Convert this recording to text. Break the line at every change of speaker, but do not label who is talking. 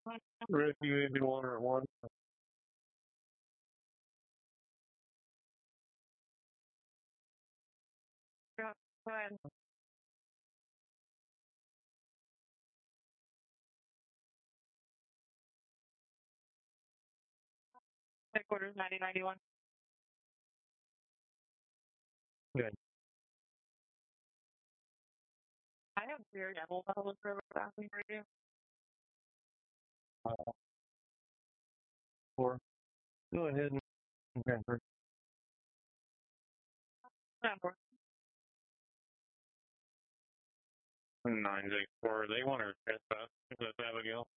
Rick, you need to be water at one.
Go ahead. Headquarters 9091.
Good.
I have zero devil level for asking for you.
4. Go ahead and transfer.
9-4.
964. They want to transfer. That's Abigail.